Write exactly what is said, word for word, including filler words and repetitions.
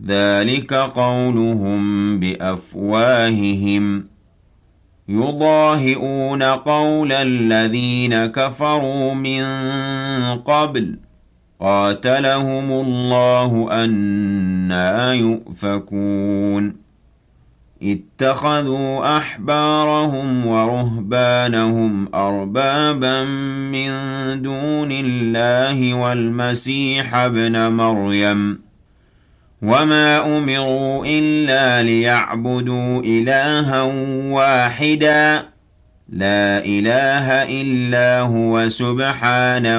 ذلك قولهم بأفواههم يضاهئون قول الذين كفروا من قبل قاتلهم الله أنى يؤفكون اتخذوا أحبارهم ورهبانهم أربابا من دون الله والمسيح ابن مريم وما أمروا إلا ليعبدوا إلها واحدا لا إله إلا هو سبحانه